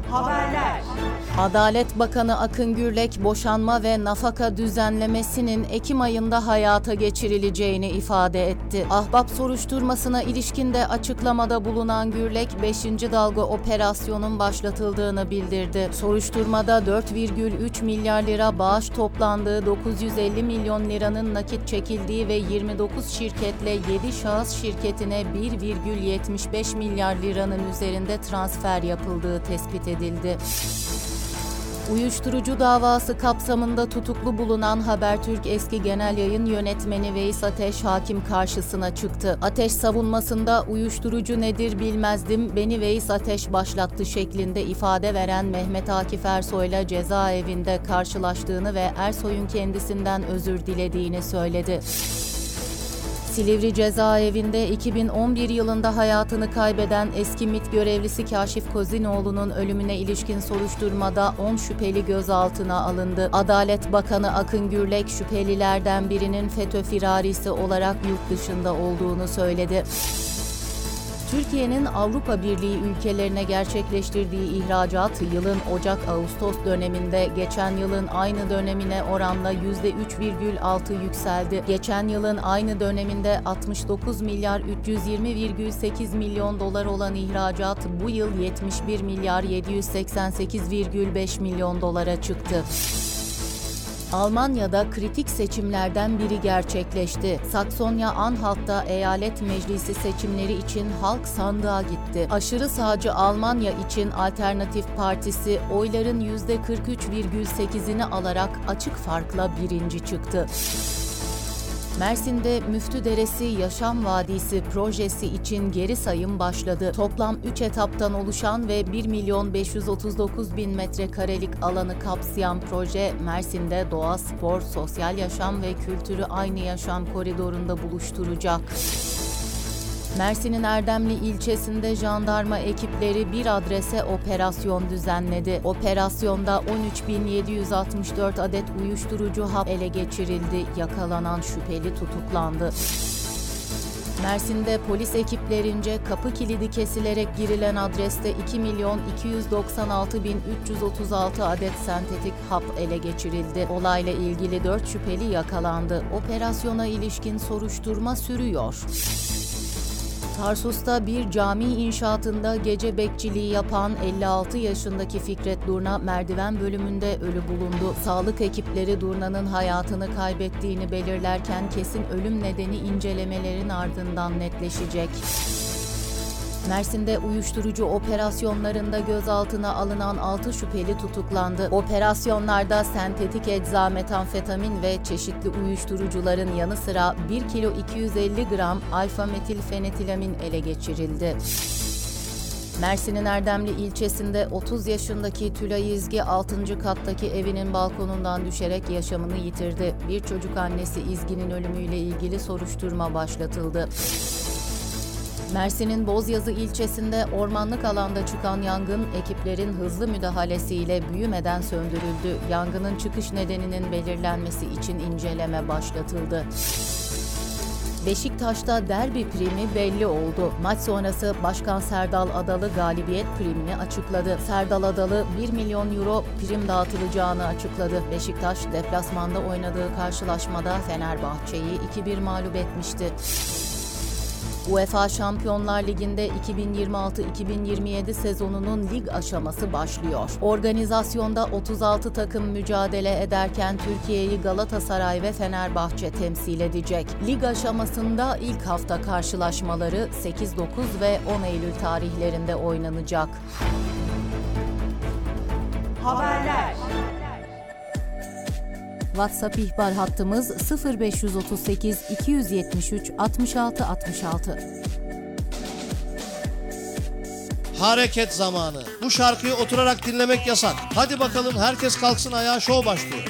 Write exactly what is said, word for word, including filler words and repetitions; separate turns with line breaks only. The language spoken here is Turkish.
Haberler.
Adalet Bakanı Akın Gürlek, boşanma ve nafaka düzenlemesinin Ekim ayında hayata geçirileceğini ifade etti. Ahbap soruşturmasına ilişkin de açıklamada bulunan Gürlek, beşinci dalga operasyonun başlatıldığını bildirdi. Soruşturmada dört virgül üç milyar lira bağış toplandığı, dokuz yüz elli milyon liranın nakit çekildiği ve yirmi dokuz şirketle yedi şahıs şirketine bir virgül yetmiş beş milyar liranın üzerinde transfer yapıldığı tespit edildi. Uyuşturucu davası kapsamında tutuklu bulunan Habertürk eski genel yayın yönetmeni Veys Ateş hakim karşısına çıktı. Ateş savunmasında uyuşturucu nedir bilmezdim, beni Veys Ateş başlattı şeklinde ifade veren Mehmet Akif Ersoy'la cezaevinde karşılaştığını ve Ersoy'un kendisinden özür dilediğini söyledi. Silivri cezaevinde iki bin on bir yılında hayatını kaybeden eski MİT görevlisi Kaşif Kozinoğlu'nun ölümüne ilişkin soruşturmada on şüpheli gözaltına alındı. Adalet Bakanı Akın Gürlek, şüphelilerden birinin FETÖ firarisi olarak yurt dışında olduğunu söyledi. Türkiye'nin Avrupa Birliği ülkelerine gerçekleştirdiği ihracat yılın Ocak-Ağustos döneminde geçen yılın aynı dönemine oranla yüzde üç virgül altı yükseldi. Geçen yılın aynı döneminde altmış dokuz milyar üç yüz yirmi virgül sekiz milyon dolar olan ihracat bu yıl yetmiş bir milyar yedi yüz seksen sekiz virgül beş milyon dolara çıktı. Almanya'da kritik seçimlerden biri gerçekleşti. Saksonya-Anhalt'ta eyalet meclisi seçimleri için halk sandığa gitti. Aşırı sağcı Almanya için Alternatif Partisi oyların yüzde kırk üç virgül sekizini alarak açık farkla birinci çıktı. Mersin'de Müftüderesi Yaşam Vadisi projesi için geri sayım başladı. Toplam üç etaptan oluşan ve bir milyon beş yüz otuz dokuz bin metrekarelik alanı kapsayan proje, Mersin'de doğa, spor, sosyal yaşam ve kültürü aynı yaşam koridorunda buluşturacak. Mersin'in Erdemli ilçesinde jandarma ekipleri bir adrese operasyon düzenledi. Operasyonda on üç bin yedi yüz altmış dört adet uyuşturucu hap ele geçirildi. Yakalanan şüpheli tutuklandı. Mersin'de polis ekiplerince kapı kilidi kesilerek girilen adreste iki milyon iki yüz doksan altı bin üç yüz otuz altı adet sentetik hap ele geçirildi. Olayla ilgili dört şüpheli yakalandı. Operasyona ilişkin soruşturma sürüyor. Tarsus'ta bir cami inşaatında gece bekçiliği yapan elli altı yaşındaki Fikret Durna merdiven bölümünde ölü bulundu. Sağlık ekipleri Durna'nın hayatını kaybettiğini belirlerken kesin ölüm nedeni incelemelerin ardından netleşecek. Mersin'de uyuşturucu operasyonlarında gözaltına alınan altı şüpheli tutuklandı. Operasyonlarda sentetik ecza metamfetamin ve çeşitli uyuşturucuların yanı sıra bir kilo iki yüz elli gram alfa-metilfenetilamin ele geçirildi. Mersin'in Erdemli ilçesinde otuz yaşındaki Tülay İzgi altıncı kattaki evinin balkonundan düşerek yaşamını yitirdi. Bir çocuk annesi İzgi'nin ölümüyle ilgili soruşturma başlatıldı. Mersin'in Bozyazı ilçesinde ormanlık alanda çıkan yangın ekiplerin hızlı müdahalesiyle büyümeden söndürüldü. Yangının çıkış nedeninin belirlenmesi için inceleme başlatıldı. Beşiktaş'ta derbi primi belli oldu. Maç sonrası Başkan Serdal Adalı galibiyet primini açıkladı. Serdal Adalı bir milyon euro prim dağıtılacağını açıkladı. Beşiktaş deplasmanda oynadığı karşılaşmada Fenerbahçe'yi iki bir mağlup etmişti. UEFA Şampiyonlar Ligi'nde iki bin yirmi altı iki bin yirmi yedi sezonunun lig aşaması başlıyor. Organizasyonda otuz altı takım mücadele ederken Türkiye'yi Galatasaray ve Fenerbahçe temsil edecek. Lig aşamasında ilk hafta karşılaşmaları sekiz dokuz ve on Eylül tarihlerinde oynanacak.
Haberler.
WhatsApp ihbar hattımız sıfır beş otuz sekiz iki yüz yetmiş üç altmış altı altmış altı.
Hareket zamanı. Bu şarkıyı oturarak dinlemek yasak. Hadi bakalım herkes kalksın ayağa, şov başlıyor.